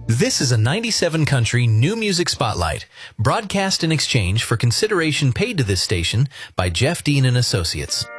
This is a 97 country new music spotlight, broadcast in exchange for consideration paid to this station by Jeff Dean and Associates.